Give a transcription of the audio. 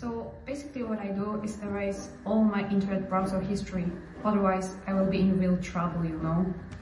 So basically what I do is erase all my internet browser history. Otherwise, I will be in real trouble, you know.